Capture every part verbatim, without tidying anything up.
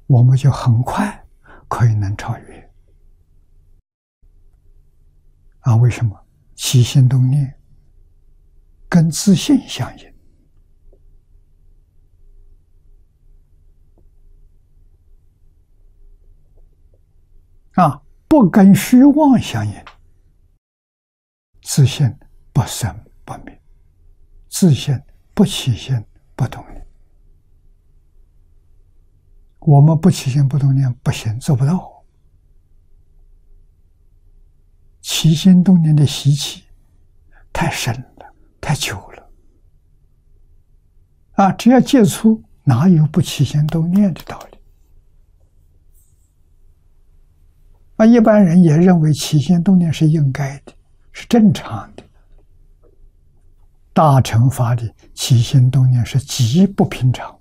我们就很快可以能超越。啊，为什么？起心动念跟自信相应。啊，不跟虚妄相应，自信不生不灭，自信不起心不动念。我们不起心不动念不行，做不到。起心动念的习气太深了，太久了。啊，只要接触，哪有不起心动念的道理？啊，一般人也认为起心动念是应该的，是正常的。大乘法里起心动念是极不平常。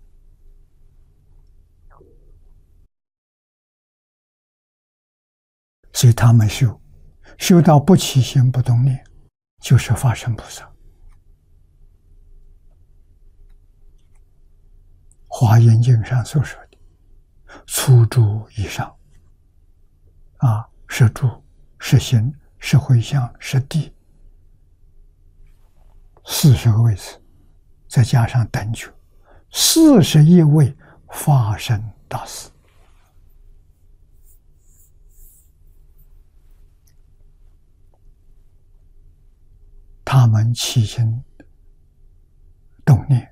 所以他们修，修到不起心不动念，就是法身菩萨。华严经上所说的初住以上，啊，是住，是行，是回向，是地，四十个位次，再加上等觉，四十一位法身大士。他们起心动念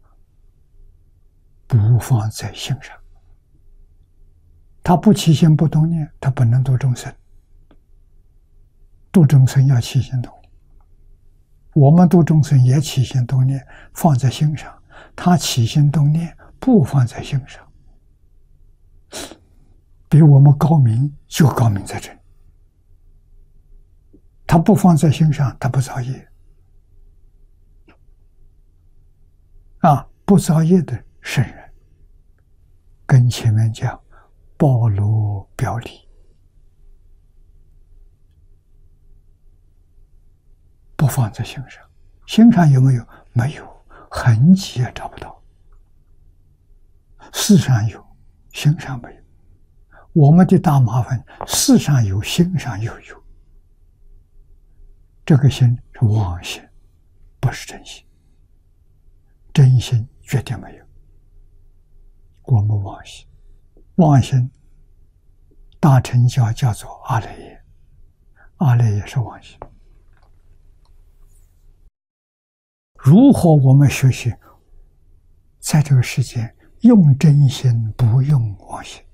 不放在心上，他不起心不动念，他不能度众生。度众生要起心动念，我们度众生也起心动念，放在心上。他起心动念不放在心上，比我们高明就高明在这里。他不放在心上，他不造业。啊，不造业的圣人，跟前面讲包罗表里，不放在心上。心上有没有？没有，痕迹也找不到。事上有，心上没有。我们的大麻烦，事上有，心上又有。这个心是妄心，不是真心。真心绝对没有。我们妄心，妄心大乘教叫做阿赖耶，阿赖耶是妄心。如何我们学习在这个世界用真心，不用妄心？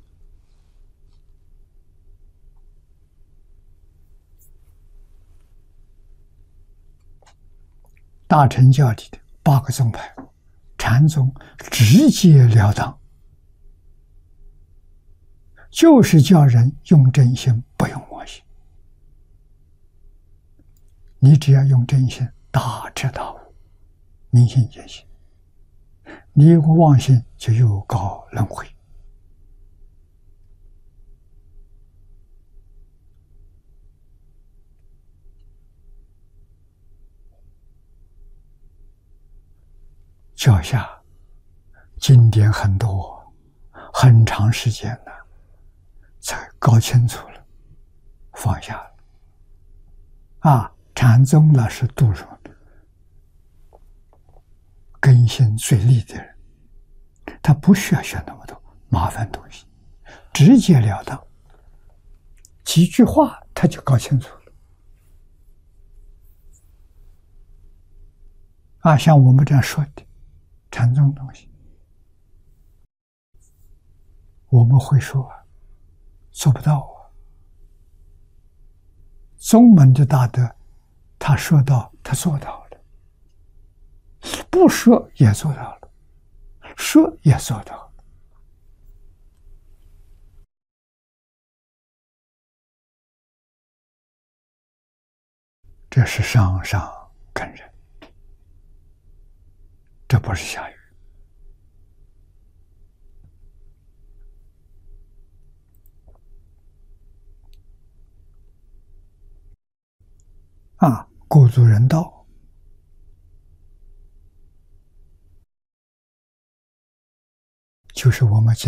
大乘教里的八个宗派，禅宗直截了当，就是叫人用真心，不用妄心。你只要用真心，大彻大悟，明心见性。你有个妄心，就又搞轮回。脚下经典很多，很长时间了，才搞清楚了，放下了。啊，禅宗老师读书根性最利的人，他不需要学那么多麻烦东西，直截了当，几句话他就搞清楚了。啊，像我们这样说的禅宗东西，我们会说啊，做不到啊。宗门的大德，他说到，他做到了；不说也做到了，说也做到了。这是上上根人，这不是下愚。啊，故足人道，就是我们今